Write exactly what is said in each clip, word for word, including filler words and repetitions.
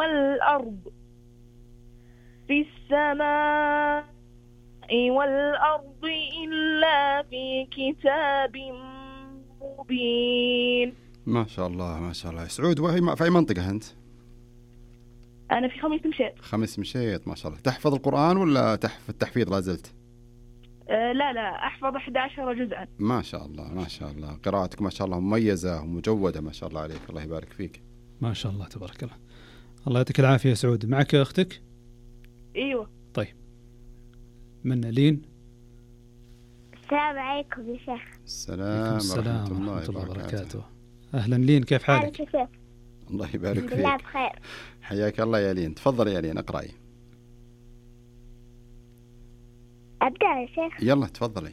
والأرض في السماء والأرض إلا في كتاب مبين. ما شاء الله ما شاء الله. سعود، وهي في أي منطقة أنت؟ أنا في خميس مشيط. خميس مشيط، ما شاء الله. تحفظ القرآن ولا تحفظ التحفيظ لا زلت؟ أه لا لا أحفظ أحد عشر جزءا. ما شاء الله ما شاء الله. قراءتك ما شاء الله مميزة ومجودة ما شاء الله عليك. الله يبارك فيك. ما شاء الله تبارك الله. الله يعطيك العافية يا سعود. معك أختك؟ أيوة. طيب من لين. السلام عليكم يا شيخ. السلام السلام ورحمة الله ورحمة الله وبركاته. وبركاته. أهلا لين، كيف حالك؟ الله يبارك فيك. بالله بخير. حياك الله يا لين. تفضل يا لين اقرأي. أبدأ يا شيخ. يلا تفضلي.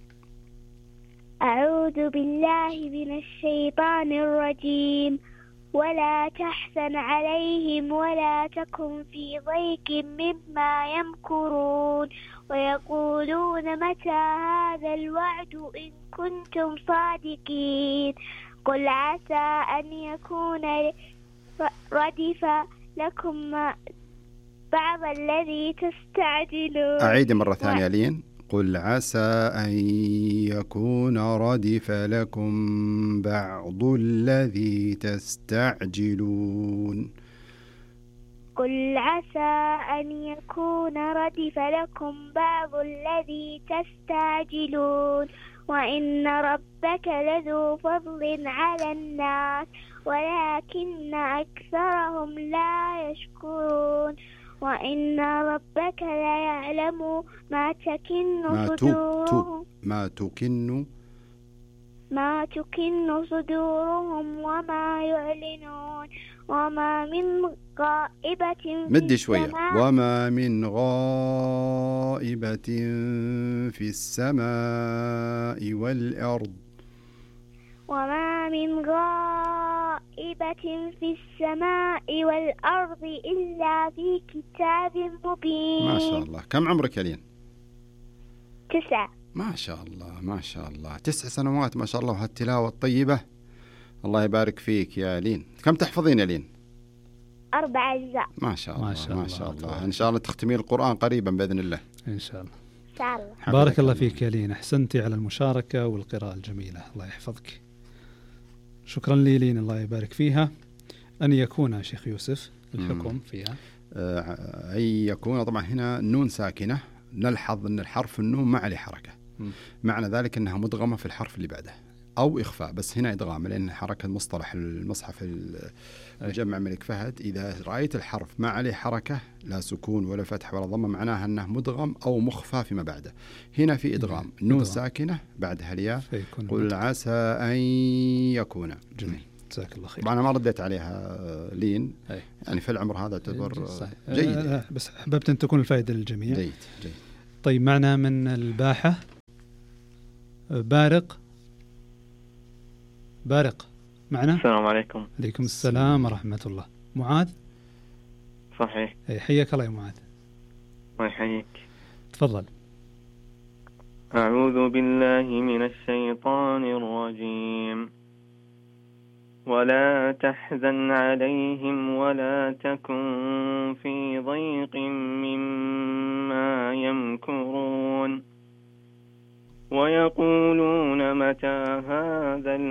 أعوذ بالله من الشيطان الرجيم. ولا تحزن عليهم ولا تكن في ضيق مما يمكرون ويقولون متى هذا الوعد إن كنتم صادقين. قل عسى أن يكون ردف لكم بعض الذي تستعجلون. أعيد مرة ثانية و... لين. قل عسى أن يكون ردف لكم بعض الذي تستعجلون. قل عسى أن يكون ردف لكم بعض الذي تستعجلون وإن ربك لذو فضل على الناس ولكن أكثرهم لا يشكرون وإن ربك لا يعلم ما تكن صدورهم ما تكن ما تكن صدورهم وما يعلنون وما من غائبة مدي شوية. وما من غائبة في السماء والأرض وما من غائبة في السماء والأرض إلا في كتاب مبين. ما شاء الله. كم عمرك يا لين؟ تسعة. ما شاء الله ما شاء الله. تسع سنوات ما شاء الله. وهالتلاوة الطيبة. الله يبارك فيك يا لين. كم تحفظين يا لين؟ أربع أجزاء. ما شاء الله ما شاء الله, ما شاء الله. إن شاء الله تختمين القرآن قريبا بإذن الله. إن شاء الله. إن شاء الله. بارك الله فيك يا لين. أحسنتي على المشاركة والقراءة الجميلة. الله يحفظك. شكرا لي لين، الله يبارك فيها. أن يكون شيخ يوسف الحكم فيها. أن يكون طبعا هنا نون ساكنة. نلحظ أن الحرف النون ما عليه حركة. م. معنى ذلك أنها مدغمة في الحرف اللي بعده أو إخفاء، بس هنا إدغام لأن حركة مصطلح المصحف المجمع ملك فهد إذا رأيت الحرف ما عليه حركة لا سكون ولا فتح ولا ضمة معناها أنه مدغم أو مخفى فيما بعده. هنا في إدغام نون إدغام. ساكنة بعدها الياء. قل عسى أن يكون. جميل. جزاك الله خير. طبعا أنا ما رديت عليها لين. أي. يعني في العمر هذا تعتبر جيد. أه بس أحببت أن تكون الفائدة للجميع. جيد جيد. طيب معنا من الباحة بارق. بارق معنا. السلام عليكم. عليكم السلام ورحمة الله. معاذ. صحيح. حياك الله يا معاذ. الله يحييك. تفضل. أعوذ بالله من الشيطان الرجيم. ولا تحزن عليهم ولا تكن في ضيق مما يمكرون ويقولون متى هذا